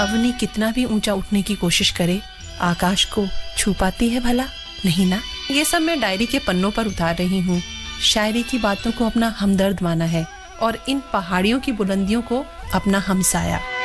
अवनी कितना भी ऊंचा उठने की कोशिश करे, आकाश को छू पाती है भला? नहीं ना। ये सब मैं डायरी के पन्नों पर उतार रही हूँ। शायरी की बातों को अपना हमदर्द माना है और इन पहाड़ियों की बुलंदियों को अपना हमसाया।